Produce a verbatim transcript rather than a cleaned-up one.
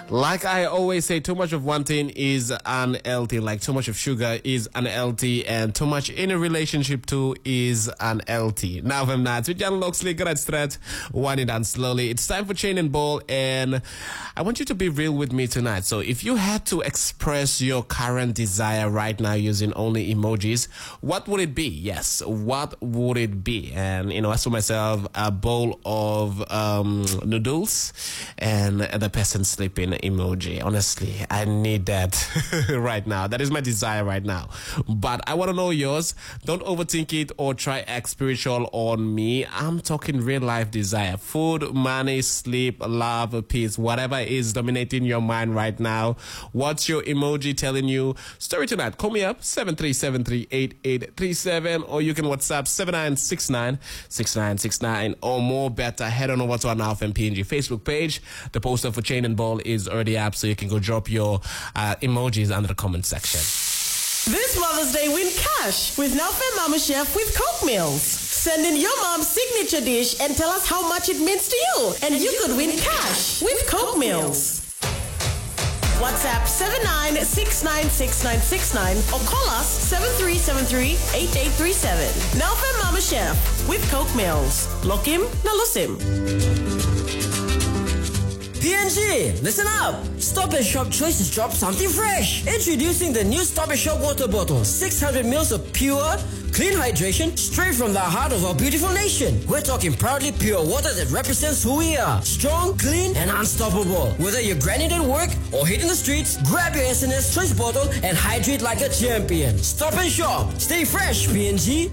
Like I always say, too much of one thing is unhealthy. Like too much of sugar is unhealthy, and too much in a relationship too is unhealthy. Now from that, with Jan Loxley, good at stretch, wind it down slowly. It's time for Chain and Ball, and I want you to be real with me tonight. So if you had to express your current desire right now using only emojis, what would it be? Yes, what would it be? And you know, I saw myself a bowl of um, noodles and the person sleeping emoji. Honestly, I need that right now. That is my desire right now. But I want to know yours. Don't overthink it or try act spiritual on me. I'm talking real life desire. Food, money, sleep, love, peace, whatever is dominating your mind right now. What's your emoji telling you? Story tonight. Call me up seven three seven three eight eight three seven, or you can WhatsApp seven nine six nine six nine six nine, or more better, head on over to our Now F M P N G Facebook page. The poster for Chain and Ball is already up, so you can go drop your uh, emojis under the comment section. This Mother's Day, win cash with Now F M Mama Chef with Coke Meals. Send in your mom's signature dish and tell us how much it means to you, and you could win cash with Coke Meals. WhatsApp seven nine six nine six nine six nine or call us seven three seven three eight eight three seven. Now F M Mama Chef with Coke Meals. Lock him, now lose him. P N G, listen up! Stop and Shop Choices dropped something fresh. Introducing the new Stop and Shop water bottle. six hundred milliliters of pure, clean hydration straight from the heart of our beautiful nation. We're talking proudly pure water that represents who we are. Strong, clean, and unstoppable. Whether you're grinding at work or hitting the streets, grab your S N S Choice bottle and hydrate like a champion. Stop and Shop. Stay fresh, P N G.